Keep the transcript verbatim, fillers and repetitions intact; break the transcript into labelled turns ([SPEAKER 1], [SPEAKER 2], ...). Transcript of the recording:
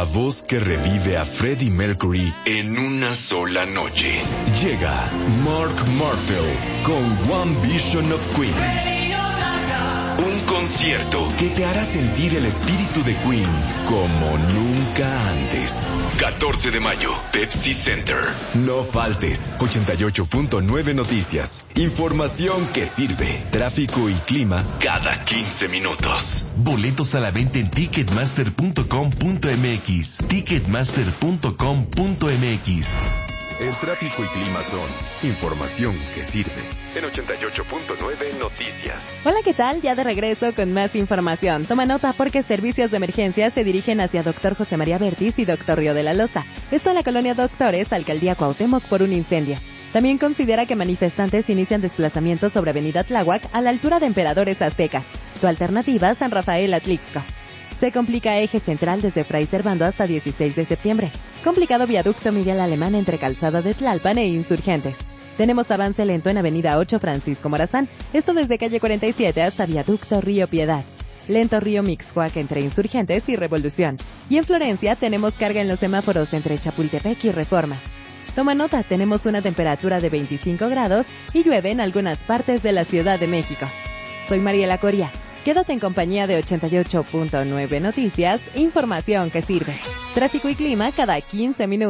[SPEAKER 1] La voz que revive a Freddie Mercury en una sola noche. Llega Mark Martel con One Vision of Queen. Un concierto que te hará sentir el espíritu de Queen como nunca antes. catorce de mayo, Pepsi Center. No faltes. ochenta y ocho punto nueve Noticias. Información que sirve. Tráfico y clima cada quince minutos.
[SPEAKER 2] Boletos a la venta en ticketmaster punto com punto m x. ticketmaster punto com punto m x.
[SPEAKER 1] El tráfico y clima son información que sirve. En ochenta y ocho punto nueve Noticias.
[SPEAKER 3] Hola, ¿qué tal? Ya de regreso con más información. Toma nota porque servicios de emergencia se dirigen hacia Doctor José María Bertis y Doctor Río de la Loza. Esto en la colonia Doctores, Alcaldía Cuauhtémoc, por un incendio. También considera que manifestantes inician desplazamientos sobre Avenida Tláhuac a la altura de Emperadores Aztecas. Tu alternativa, San Rafael Atlixco. Se complica eje central desde Fray Servando hasta dieciséis de septiembre. Complicado viaducto Miguel Alemán entre Calzada de Tlalpan e Insurgentes. Tenemos avance lento en Avenida ocho Francisco Morazán, esto desde calle cuarenta y siete hasta viaducto Río Piedad. Lento Río Mixcoac entre Insurgentes y Revolución. Y en Florencia tenemos carga en los semáforos entre Chapultepec y Reforma. Toma nota, tenemos una temperatura de veinticinco grados y llueve en algunas partes de la Ciudad de México. Soy Mariela Coria. Quédate en compañía de ochenta y ocho punto nueve Noticias, información que sirve. Tráfico y clima cada quince minutos.